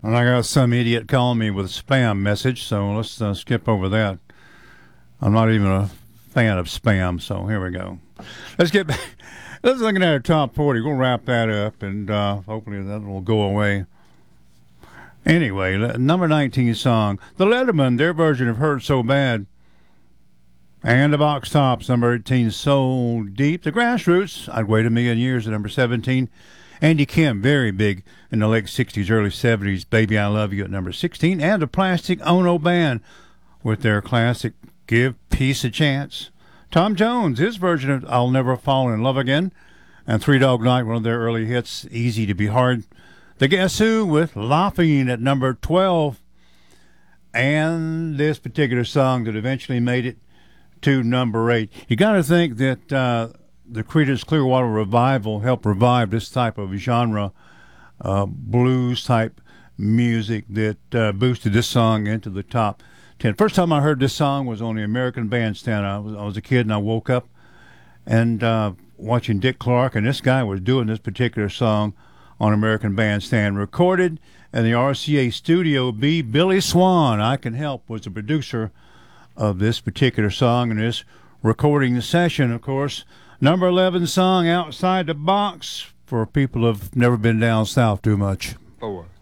And I got some idiot calling me with a spam message, so let's skip over that. I'm not even a fan of spam, so here we go. Let's get back. Let's look at our top 40. We'll wrap that up, and hopefully that will go away. Anyway, number 19 song, The Letterman, their version of Hurt So Bad. And the Box Tops, number 18, So Deep. The Grassroots, I'd wait a million years at number 17. Andy Kim, very big in the late 60s, early 70s, Baby I Love You at number 16. And the Plastic Ono Band with their classic Give Peace a Chance. Tom Jones, his version of I'll Never Fall in Love Again. And Three Dog Night, one of their early hits, Easy to Be Hard. The Guess Who with Laughing at number 12. And this particular song that eventually made it to number 8. You got to think that the Creedence Clearwater Revival helped revive this type of genre, blues-type music that boosted this song into the top 10. First time I heard this song was on the American Bandstand. I was a kid, and I woke up and watching Dick Clark, and this guy was doing this particular song on American Bandstand, recorded in the RCA Studio B. Billy Swan, I Can Help, was the producer of this particular song and this recording session, of course. Number 11 song, Outside the Box, for people who have never been down south too much. 4.